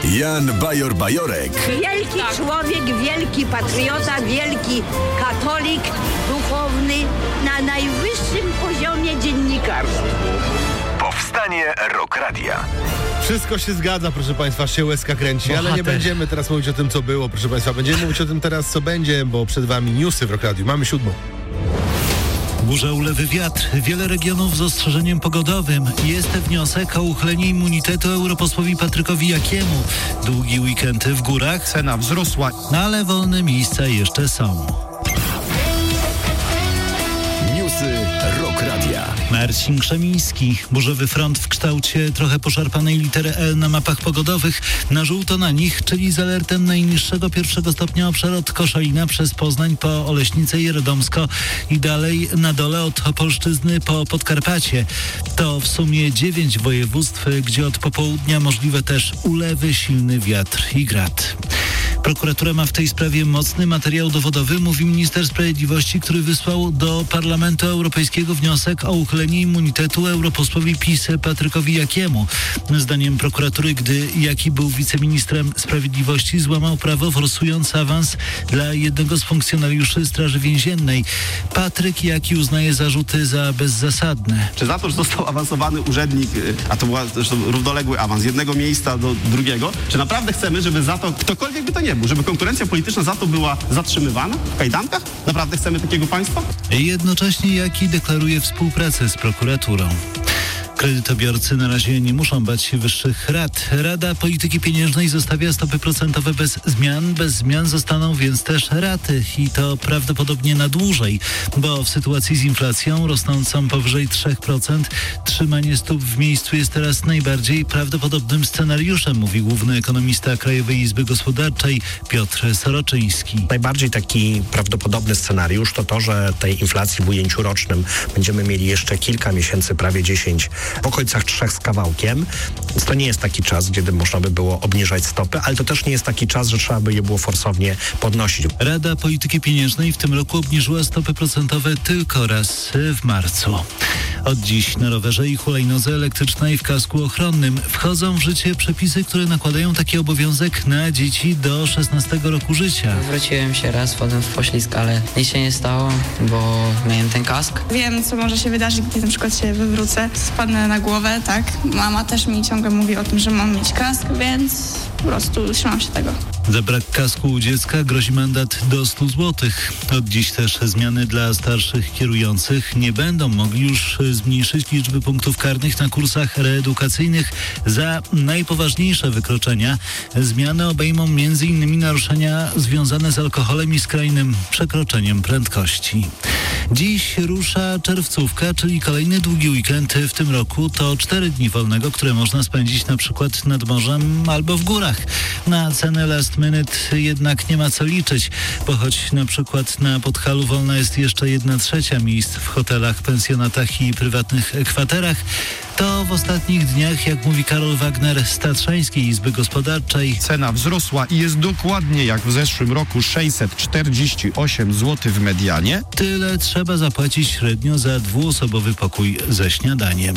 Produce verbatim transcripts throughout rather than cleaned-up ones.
Jan Bajor-Bajorek. Wielki tak. człowiek, wielki patriota, wielki katolik, duchowny, na najwyższym poziomie dziennikarstwa. Powstanie Rock Radia. Wszystko się zgadza, proszę Państwa, się łezka kręci, Bohater. Ale nie będziemy teraz mówić o tym, co było, proszę Państwa. Będziemy mówić o tym teraz, co będzie, bo przed Wami newsy w Rock Radiu. Mamy siódmą. Burza, ulewy, wiatr. Wiele regionów z ostrzeżeniem pogodowym. Jest wniosek o uchylenie immunitetu europosłowi Patrykowi Jakiemu. Długi weekend w górach. Cena wzrosła, no ale wolne miejsca jeszcze są. Newsy Rock Radia. Marcin Krzemiński. Burzowy front w kształcie trochę poszarpanej litery L na mapach pogodowych. Na żółto na nich, czyli z alertem najniższego pierwszego stopnia obszar od Koszalina przez Poznań po Oleśnicę i Radomsko i dalej na dole od Opolszczyzny po Podkarpacie. To w sumie dziewięć województw, gdzie od popołudnia możliwe też ulewy, silny wiatr i grad. Prokuratura ma w tej sprawie mocny materiał dowodowy, mówi minister sprawiedliwości, który wysłał do Parlamentu Europejskiego wniosek o uchylenie immunitetu europosłowi PiS Patrykowi Jakiemu. Zdaniem prokuratury, gdy Jaki był wiceministrem sprawiedliwości, złamał prawo, forsując awans dla jednego z funkcjonariuszy Straży Więziennej. Patryk Jaki uznaje zarzuty za bezzasadne. Czy za to, że został awansowany urzędnik, a to był zresztą równoległy awans z jednego miejsca do drugiego, czy naprawdę chcemy, żeby za to ktokolwiek by to nie był, żeby konkurencja polityczna za to była zatrzymywana w kajdankach? Naprawdę chcemy takiego państwa? Jednocześnie Jaki deklaruje współpracę z prokuraturą. Kredytobiorcy na razie nie muszą bać się wyższych rat. Rada Polityki Pieniężnej zostawia stopy procentowe bez zmian. Bez zmian zostaną więc też raty i to prawdopodobnie na dłużej, bo w sytuacji z inflacją rosnącą powyżej trzy procent trzymanie stóp w miejscu jest teraz najbardziej prawdopodobnym scenariuszem, mówi główny ekonomista Krajowej Izby Gospodarczej Piotr Soroczyński. Najbardziej taki prawdopodobny scenariusz to to, że tej inflacji w ujęciu rocznym będziemy mieli jeszcze kilka miesięcy, prawie dziesięć, w okolicach trzech z kawałkiem. Więc to nie jest taki czas, kiedy można by było obniżać stopy, ale to też nie jest taki czas, że trzeba by je było forsownie podnosić. Rada Polityki Pieniężnej w tym roku obniżyła stopy procentowe tylko raz w marcu. Od dziś na rowerze i hulajnodze elektrycznej w kasku ochronnym wchodzą w życie przepisy, które nakładają taki obowiązek na dzieci do szesnastego roku życia. Wróciłem się raz, wpadłem w poślizg, ale nic się nie stało, bo miałem ten kask. Wiem, co może się wydarzyć, gdy na przykład się wywrócę, spadnę na głowę, tak? Mama też mi ciągle mówi o tym, że mam mieć kask, więc po prostu trzymam się tego. Za brak kasku u dziecka grozi mandat do stu złotych. Od dziś też zmiany dla starszych kierujących nie będą mogli już zmniejszyć liczby punktów karnych na kursach reedukacyjnych za najpoważniejsze wykroczenia. Zmiany obejmą między innymi naruszenia związane z alkoholem i skrajnym przekroczeniem prędkości. Dziś rusza czerwcówka, czyli kolejny długi weekend w tym roku. To cztery dni wolnego, które można spędzić na przykład nad morzem albo w górach. Na cenę last minute jednak nie ma co liczyć, bo choć na przykład na Podhalu wolna jest jeszcze jedna trzecia miejsc w hotelach, pensjonatach i prywatnych kwaterach, to w ostatnich dniach, jak mówi Karol Wagner z Tatrzańskiej Izby Gospodarczej, cena wzrosła i jest dokładnie jak w zeszłym roku sześćset czterdzieści osiem złotych w medianie. Tyle trzeba zapłacić średnio za dwuosobowy pokój ze śniadaniem.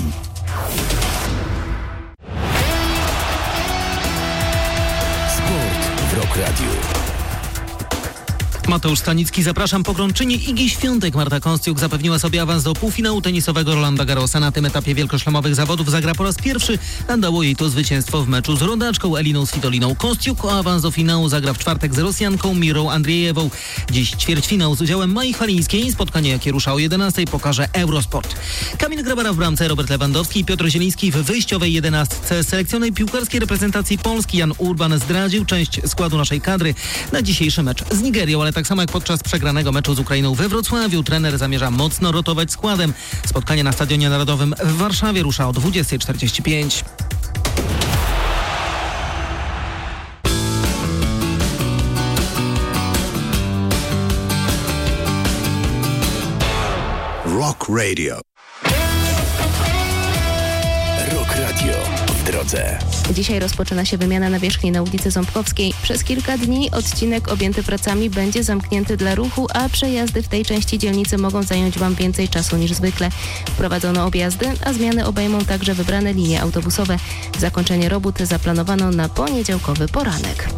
Sport w Rock Radiu. Mateusz Stanicki, zapraszam. Pogromczyni Igi Świątek Marta Kostiuk zapewniła sobie awans do półfinału tenisowego Rolanda Garrosa. Na tym etapie wielkoszlemowych zawodów zagra po raz pierwszy, a dało jej to zwycięstwo w meczu z rodaczką Eliną Svitoliną. Kostiuk o awans do finału zagra w czwartek z Rosjanką Mirą Andrzejewą. Dziś ćwierćfinał z udziałem Mai Chwalińskiej. Spotkanie, jakie rusza o jedenastej, pokaże Eurosport. Kamil Grabara w bramce, Robert Lewandowski i Piotr Zieliński w wyjściowej jedenastce selekcjonej piłkarskiej reprezentacji Polski. Jan Urban zdradził część składu naszej kadry na dzisiejszy mecz z Nigerią, ale tak samo jak podczas przegranego meczu z Ukrainą we Wrocławiu, trener zamierza mocno rotować składem. Spotkanie na Stadionie Narodowym w Warszawie rusza o dwudziestej czterdzieści pięć. Rock Radio. Rock Radio. drodze. Dzisiaj rozpoczyna się wymiana nawierzchni na ulicy Ząbkowskiej. Przez kilka dni odcinek objęty pracami będzie zamknięty dla ruchu, a przejazdy w tej części dzielnicy mogą zająć Wam więcej czasu niż zwykle. Wprowadzono objazdy, a zmiany obejmą także wybrane linie autobusowe. Zakończenie robót zaplanowano na poniedziałkowy poranek.